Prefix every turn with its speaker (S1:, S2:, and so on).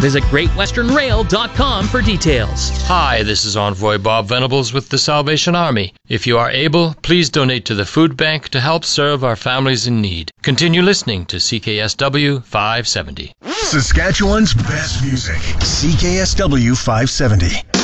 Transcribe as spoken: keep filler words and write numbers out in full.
S1: Visit great western rail dot com for details.
S2: Hi, this is Envoy Bob Venables with the Salvation Army. If you are able, please donate to the food bank to help serve our families in need. Continue listening to C K S W five seventy.
S3: Saskatchewan's best music. C K S W five seventy.